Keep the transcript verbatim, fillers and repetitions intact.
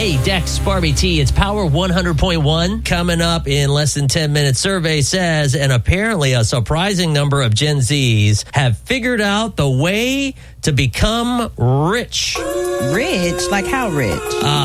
Hey, Dex, Barbie T, it's Power one hundred point one. Coming up in less than ten minutes, survey says, and apparently a surprising number of Gen Zs have figured out the way to become rich. Rich? Like how rich? Uh,